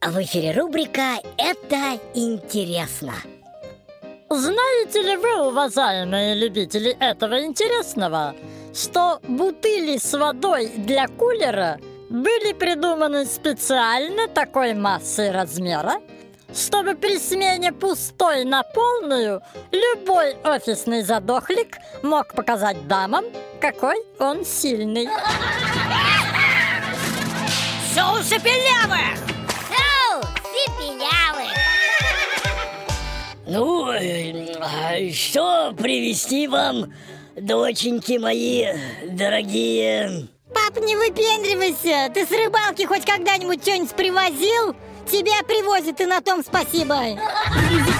В эфире рубрика «Это интересно». Знаете ли вы, уважаемые любители этого интересного, что бутыли с водой для кулера были придуманы специально такой массы и размера, чтобы при смене пустой на полную любой офисный задохлик мог показать дамам, какой он сильный. Шоу Шепелявых! Ну, что привезти вам, доченьки мои дорогие? Пап, не выпендривайся! Ты с рыбалки хоть когда-нибудь что-нибудь привозил? Тебя привозят, и на том спасибо!